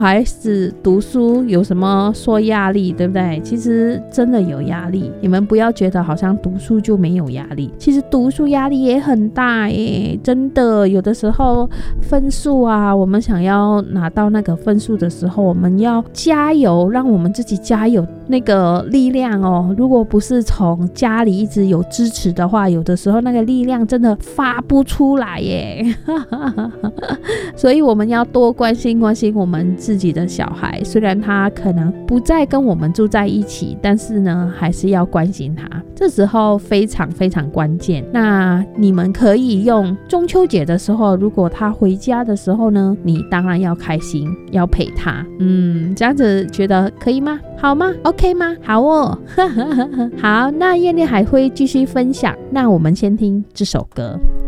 孩子读书有什么说压力，对不对？其实真的有压力，你们不要觉得好像读书就没有压力，其实读书压力也很大耶，真的。有的时候分数啊，我们想要拿到那个分数的时候，我们要加油，让我们自己加油那个力量哦。如果不是从家里一直有支持的话，有的时候那个力量真的发不出来耶所以我们要多关心我们自己的小孩，虽然他可能不再跟我们住在一起，但是呢还是要关心他，这时候非常非常关键。那你们可以用中秋节的时候，如果他回家的时候呢，你当然要开心，要陪他。这样子觉得可以吗？好吗？ OK 吗？好哦好，那燕妮还会继续分享，那我们先听这首歌。